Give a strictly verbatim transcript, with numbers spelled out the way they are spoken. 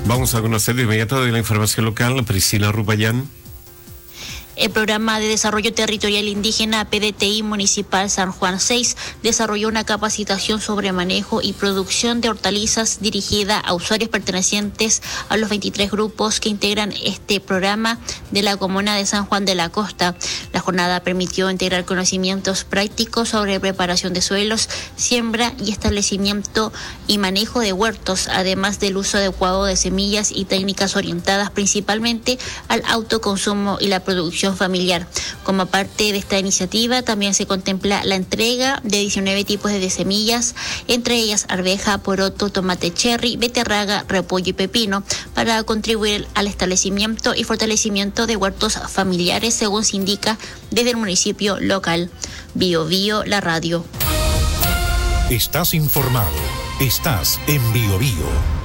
Vamos a conocer de inmediato de la información local, Priscila Rupayán. El Programa de Desarrollo Territorial Indígena P D T I Municipal San Juan seis desarrolló una capacitación sobre manejo y producción de hortalizas dirigida a usuarios pertenecientes a los veintitrés grupos que integran este programa de la comuna de San Juan de la Costa. La jornada permitió integrar conocimientos prácticos sobre preparación de suelos, siembra y establecimiento y manejo de huertos, además del uso adecuado de semillas y técnicas orientadas principalmente al autoconsumo y la producción familiar. Como parte de esta iniciativa también se contempla la entrega de diecinueve tipos de semillas, entre ellas arveja, poroto, tomate cherry, beterraga, repollo y pepino, para contribuir al establecimiento y fortalecimiento de huertos familiares, según se indica desde el municipio local. Bio Bio, la radio. Estás informado. Estás en Bio Bio.